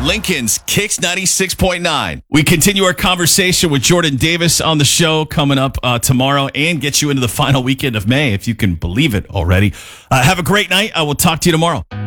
Lincoln's Kicks 96.9. We continue our conversation with Jordan Davis on the show coming up tomorrow and get you into the final weekend of May, if you can believe it already. Have a great night. I will talk to you tomorrow.